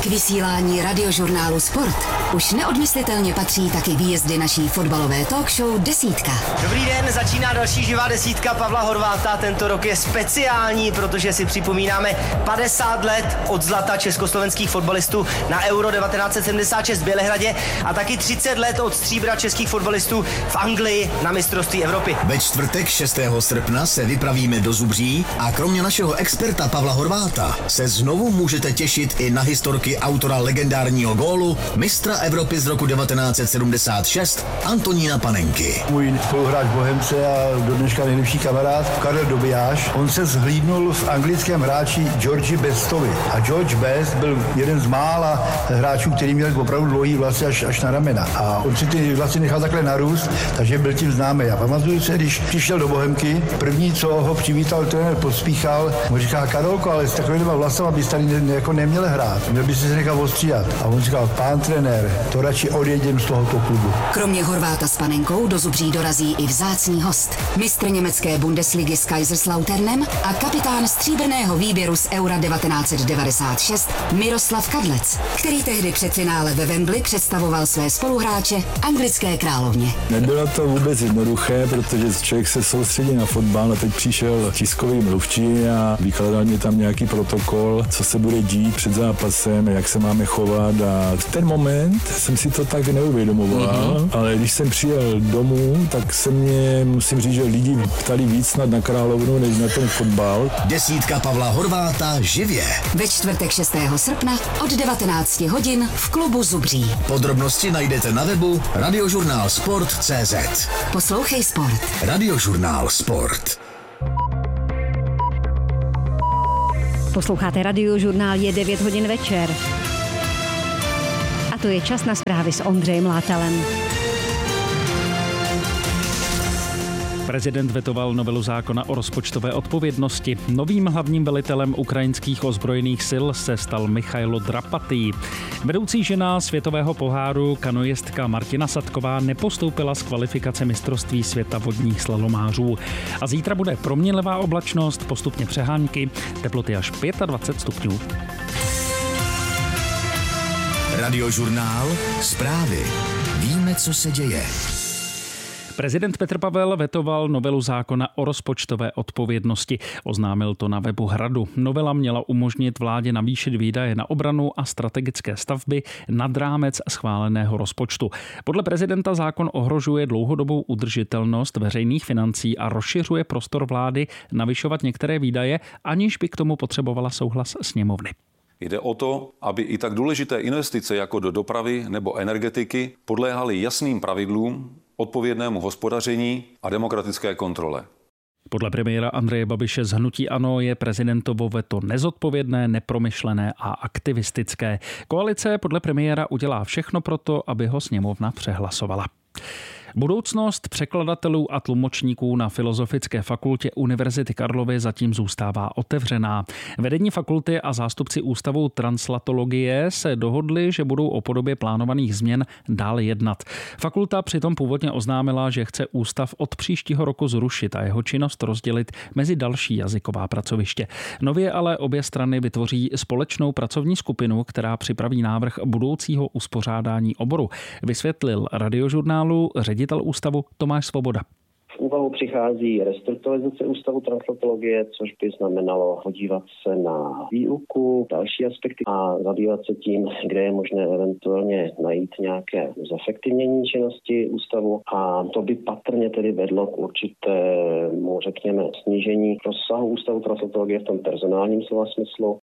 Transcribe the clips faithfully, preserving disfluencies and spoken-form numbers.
K vysílání radiožurnálu Sport už neodmyslitelně patří taky výjezdy naší fotbalové talk show Desítka. Dobrý den, začíná další živá desítka Pavla Horváta. Tento rok je speciální, protože si připomínáme padesát let od zlata československých fotbalistů na Euro devatenáct set sedmdesát šest v Bělehradě a taky třicet let od stříbra českých fotbalistů v Anglii na mistrovství Evropy. Ve čtvrtek šestého srpna se vypravíme do Zubří a kromě našeho experta Pavla Horváta se znovu můžete těšit i na historky autora legendárního gólu, mistra Evropy z roku devatenáct set sedmdesát šest Antonína Panenky. Můj spoluhráč Bohemce a do dneška nejlepší kamarád Karel Dobijáš, on se zhlídnul v anglickém hráči Georgi Bestovi. A George Best byl jeden z mála hráčů, který měl opravdu dlouhý vlasy až, až na ramena. A on si ty vlasy nechal takhle narůst, takže byl tím známý. A pamatuju se, když přišel do Bohemky, první, co ho přivítal, trenér Pospíchal, mu říká: Karolko, ale s takovýma vlasama bys tady ne, jako neměl hrát, měl bys se nechal ostříhat. A on říkal: pán trenér, to radši odjedem z tohoto klubu. Kromě Horváta s Panenkou do Zubří dorazí i vzácný host. Mistr německé Bundesligy s Kaiserslauternem a kapitán stříbrného výběru z Eura devatenáct set devadesát šest Miroslav Kadlec, který tehdy před finále ve Wembley představoval své spoluhráče anglické královně. Nebylo to vůbec jednoduché, protože člověk se soustředí na fotbal a teď přišel tiskový mluvčí a vykládal mi tam nějaký protokol, co se bude dít před zápasem, jak se máme chovat, a v ten moment jsem si to tak neuvědomoval, mm-hmm. ale když jsem přijel domů, tak se mě, musím říct, že lidi ptali víc snad na královnu, než na ten fotbal. Desítka Pavla Horváta živě. Ve čtvrtek šestého srpna od devatenáct hodin v klubu Zubří. Podrobnosti najdete na webu radiožurnál sport tečka cé zet. Poslouchej sport. Radiožurnál Sport. Posloucháte Radiožurnál, je devět hodin večer. A to je čas na zprávy s Ondřejem Látalem. Prezident vetoval novelu zákona o rozpočtové odpovědnosti. Novým hlavním velitelem ukrajinských ozbrojených sil se stal Michailo Drapatý. Vedoucí žena světového poháru kanoistka Martina Sadková nepostoupila z kvalifikace mistrovství světa vodních slalomářů. A zítra bude proměnlivá oblačnost, postupně přehánky, teploty až dvacet pět stupňů. Radiožurnál, zprávy. Víme, co se děje. Prezident Petr Pavel vetoval novelu zákona o rozpočtové odpovědnosti. Oznámil to na webu Hradu. Novela měla umožnit vládě navýšit výdaje na obranu a strategické stavby nad rámec schváleného rozpočtu. Podle prezidenta zákon ohrožuje dlouhodobou udržitelnost veřejných financí a rozšiřuje prostor vlády navyšovat některé výdaje, aniž by k tomu potřebovala souhlas sněmovny. Jde o to, aby i tak důležité investice jako do dopravy nebo energetiky podléhaly jasným pravidlům, odpovědnému hospodaření a demokratické kontrole. Podle premiéra Andreje Babiše z hnutí ANO je prezidentovo veto nezodpovědné, nepromyšlené a aktivistické. Koalice podle premiéra udělá všechno pro to, aby ho sněmovna přehlasovala. Budoucnost překladatelů a tlumočníků na Filozofické fakultě Univerzity Karlovy zatím zůstává otevřená. Vedení fakulty a zástupci Ústavu translatologie se dohodli, že budou o podobě plánovaných změn dál jednat. Fakulta přitom původně oznámila, že chce ústav od příštího roku zrušit a jeho činnost rozdělit mezi další jazyková pracoviště. Nově ale obě strany vytvoří společnou pracovní skupinu, která připraví návrh budoucího uspořádání oboru. Vysvětlil Radiožurnálu ředitel ústavu Tomáš Svoboda. V úvahu přichází restrukturalizace ústavu translatologie, což by znamenalo podívat se na výuku, další aspekty a zabývat se tím, kde je možné eventuálně najít nějaké zefektivnění činnosti ústavu, a to by patrně tedy vedlo k určitému, řekněme, snížení rozsahu ústavu translatologie v tom personálním slova smyslu.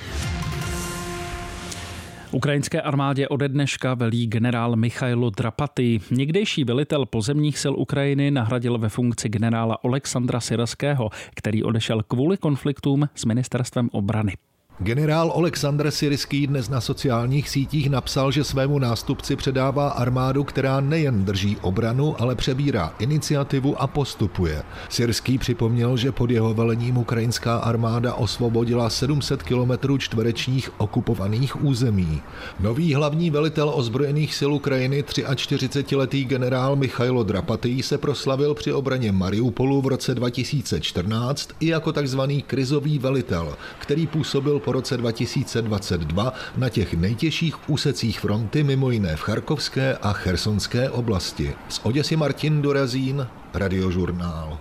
Ukrajinské armádě ode dneška velí generál Michailo Drapatý. Někdejší velitel pozemních sil Ukrajiny nahradil ve funkci generála Oleksandra Syrského, který odešel kvůli konfliktům s ministerstvem obrany. Generál Oleksandr Syrský dnes na sociálních sítích napsal, že svému nástupci předává armádu, která nejen drží obranu, ale přebírá iniciativu a postupuje. Syrský připomněl, že pod jeho velením ukrajinská armáda osvobodila sedm set kilometrů čtverečních okupovaných území. Nový hlavní velitel ozbrojených sil Ukrajiny, čtyřicetiletý generál Michailo Drapatý, se proslavil při obraně Mariupolu v roce dva tisíce čtrnáct i jako takzvaný krizový velitel, který působil po po roce dva tisíce dvacet dva na těch nejtěžších úsecích fronty, mimo jiné v Charkovské a Chersonské oblasti. Z Oděsy Martin Dorazín, Radiožurnál.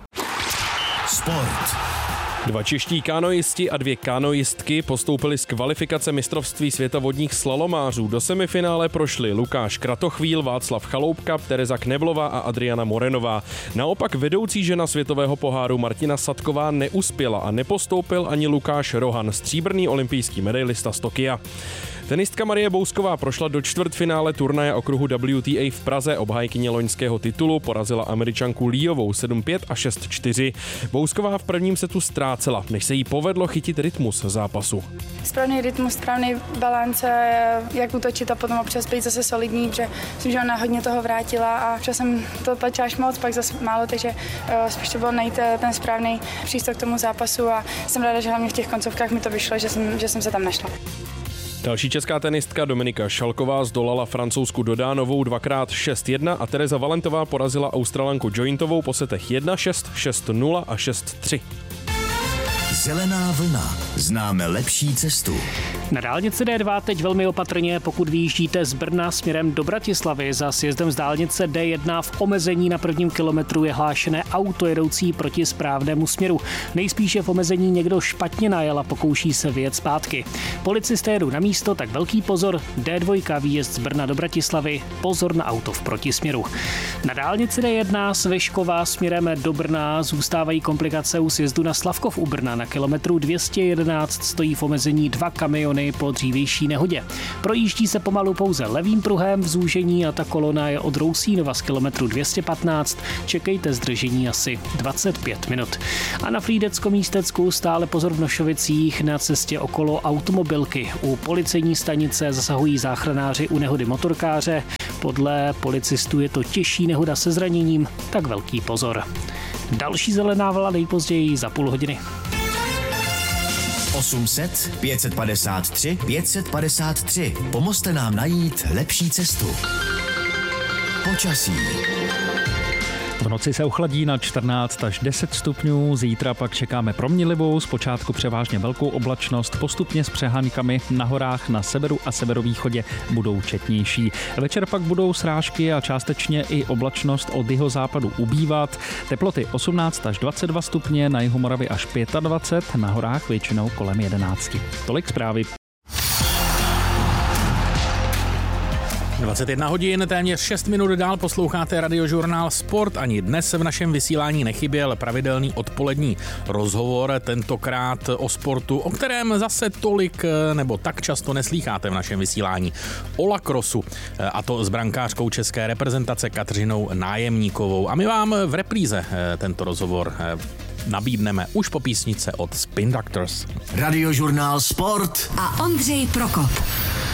Sport. Dva čeští kanoisti a dvě kanoistky postoupili z kvalifikace mistrovství světa vodních slalomářů. Do semifinále prošli Lukáš Kratochvíl, Václav Chaloupka, Tereza Kneblová a Adriana Morenová. Naopak vedoucí žena světového poháru Martina Sadková neuspěla a nepostoupil ani Lukáš Rohan, stříbrný olympijský medailista z Tokia. Tenistka Marie Bousková prošla do čtvrtfinále turnaje okruhu W T A v Praze. Obhájkyně loňského titulu porazila Američanku Líovou sedm pět a šest čtyři. Bousková v prvním setu ztrácela, než se jí povedlo chytit rytmus zápasu. Správný rytmus, správný balance, jak útočit a potom občas být zase solidní, protože myslím, že ona hodně toho vrátila a občas jsem to tlačila až moc, pak zase málo, takže uh, spíš to bylo najít ten správný přístup k tomu zápasu a jsem ráda, že hlavně v těch koncovkách mi to vyšlo, že jsem, že jsem se tam našla. Další česká tenistka Dominika Šalková zdolala Francouzku Dodánovou dvakrát šest jedna a Tereza Valentová porazila Australanku Jointovou po setech jedna šest, šest nula a šest tři. Zelená vlna. Známe lepší cestu. Na dálnici D dva teď velmi opatrně, pokud vyjíždíte z Brna směrem do Bratislavy. Za sjezdem z dálnice D jedna v omezení na prvním kilometru je hlášené auto jedoucí proti správnému směru. Nejspíše v omezení někdo špatně najel a pokouší se vyjet zpátky. Policisté jedou na místo, tak velký pozor. D dva výjezd z Brna do Bratislavy, pozor na auto v protisměru. Na dálnici D jedna z Vyškova směrem do Brna zůstávají komplikace u sjezdu na Slavkov u Brna. Na kilometru dvě stě jedenáct stojí v omezení dva kamiony po dřívější nehodě. Projíždí se pomalu pouze levým pruhem v zúžení a ta kolona je od Rousínova z kilometru dvě stě patnáct. Čekejte zdržení asi dvacet pět minut. A na Frýdecko-Místecku stále pozor v Nošovicích na cestě okolo automobilky. U policejní stanice zasahují záchranáři u nehody motorkáře. Podle policistů je to těžší nehoda se zraněním, tak velký pozor. Další zelená vlna nejpozději za půl hodiny. osm set, pět set padesát tři, pět set padesát tři. Pomozte nám najít lepší cestu. Počasí. V noci se ochladí na čtrnáct až deset stupňů, zítra pak čekáme proměnlivou, zpočátku převážně velkou oblačnost, postupně s přehánkami na horách na severu a severovýchodě budou četnější. Večer pak budou srážky a částečně i oblačnost od jihozápadu ubývat. Teploty osmnáct až dvacet dva stupně, na jihu Moravy až dvacet pět, na horách většinou kolem jedenáct. Tolik zprávy. dvacet jedna hodin, téměř šest minut dál posloucháte Radiožurnál Sport. Ani dnes v našem vysílání nechyběl pravidelný odpolední rozhovor, tentokrát o sportu, o kterém zase tolik nebo tak často neslýcháte v našem vysílání. O lacrossu, a to s brankářkou české reprezentace Kateřinou Nájemníkovou. A my vám v repríze tento rozhovor nabídneme už po písnice od Spin Doctors. Radiožurnál Sport a Ondřej Prokop.